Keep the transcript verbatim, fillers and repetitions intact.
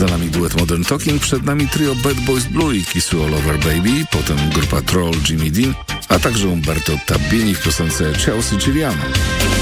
Za nami duet Modern Talking, przed nami trio Bad Boys Blue i Kissu All Over Baby, potem grupa Troll, Jimmy Dean, a także Umberto Tabbini w piosence Chelsea Giuliano.